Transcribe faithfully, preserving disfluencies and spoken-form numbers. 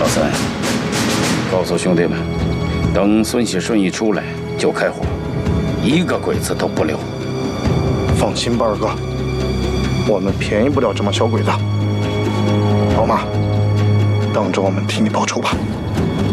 三，告诉兄弟们，等孙喜顺一出来就开火，一个鬼子都不留。 放心吧，二哥，我们便宜不了这帮小鬼子。老马，等着我们替你报仇吧。